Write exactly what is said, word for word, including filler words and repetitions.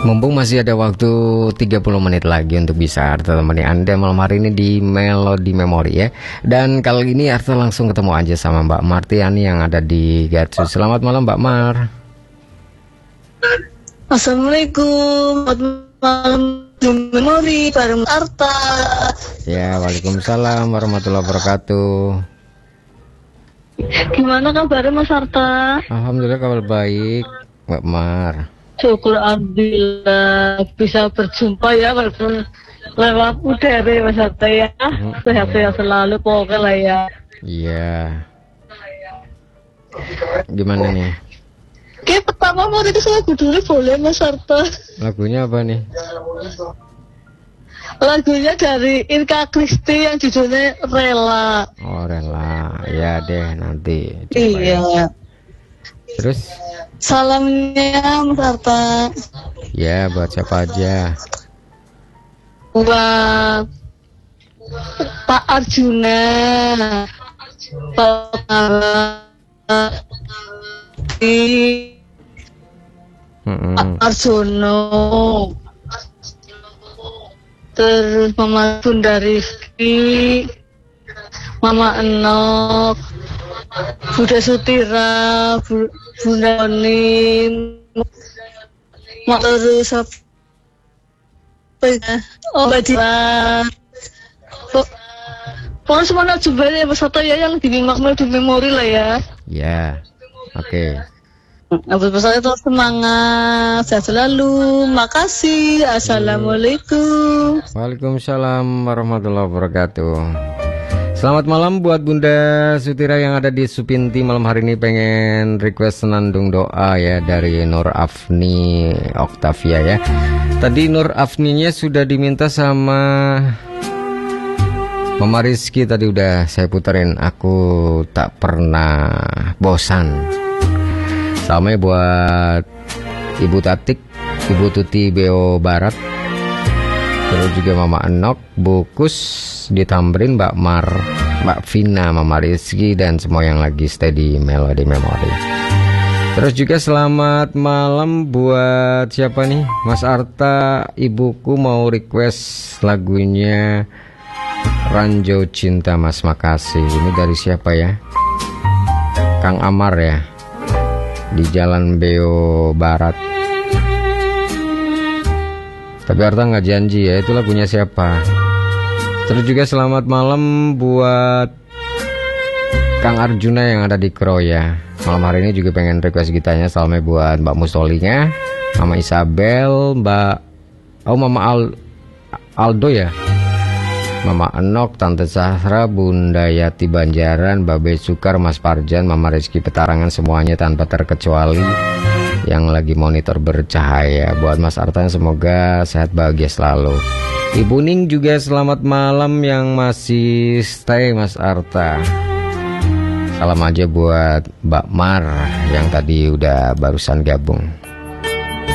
Mumpung masih ada waktu tiga puluh menit lagi untuk bisa Arta temani Anda malam hari ini di Melodi Memori ya. Dan kali ini Arta langsung ketemu aja sama Mbak Martiani yang ada di Gatsu. Selamat malam Mbak Mar. Assalamualaikum, selamat malam di Memori bareng Arta. Ya, waalaikumsalam warahmatullahi wabarakatuh. Gimana kabarnya Mas Arta? Alhamdulillah kabar baik Mbak Mar. Syukur alhamdulillah bisa berjumpa ya walaupun lewat udara Mas Arta ya. Sehat-sehat selalu pokoknya lah ya. Iya. Gimana nih? Oke, pertama mau itu lagu dulu boleh Mas Arta? Lagunya apa nih? Lagunya dari Inka Kristi yang judulnya Rela. Oh Rela, ya deh nanti. Iya. Ya. Terus? Salamnya Mas Arta. Ya buat siapa aja? Buat Pak Arjuna, Pak Pak Arjono, terus Mama Bunda Rizky, Mama Enok, Bunda Sutira, Bu, Bunda Onim, Mak terus apa ya? Oh Mbak Dila. Pokoknya semuanya coba ya Mas Arta ya yang di Melodi Memori lah ya. Ya, oke. Okay. Abis besarnya terus semangat, sehat selalu, makasih, assalamualaikum. Waalaikumsalam warahmatullahi wabarakatuh. Selamat malam buat Bunda Sutira yang ada di Supinti malam hari ini pengen request senandung doa ya dari Nur Afni Oktavia ya. Tadi Nur Afninya sudah diminta sama Mama Rizky, tadi udah saya puterin, aku tak pernah bosan. Sama buat Ibu Tatik, Ibu Tuti Beo Barat, terus juga Mama Enok, Bukus di Tamrin, Mbak Mar, Mbak Vina, Mama Rizky, dan semua yang lagi stay di Melodi Memori. Terus juga selamat malam buat siapa nih? Mas Arta, ibuku mau request lagunya Ranjau Cinta Mas, makasih. Ini dari siapa ya? Kang Amar ya, di Jalan Beo Barat. Tapi Arta nggak janji ya itu lagunya siapa. Terus juga selamat malam buat Kang Arjuna yang ada di Kroya. Malam hari ini juga pengen request gitarnya. Salamnya buat Mbak Musolinya, Mama Isabel, Mbak Oh Mama Al Aldo ya, Mama Enok, Tante Zahra, Bunda Yati Banjaran, Babe Sukar, Mas Parjan, Mama Rizky Petarangan, semuanya tanpa terkecuali yang lagi monitor bercahaya. Buat Mas Arta semoga sehat bahagia selalu. Ibu Ning juga selamat malam yang masih stay Mas Arta. Salam aja buat Mbak Mar yang tadi udah barusan gabung.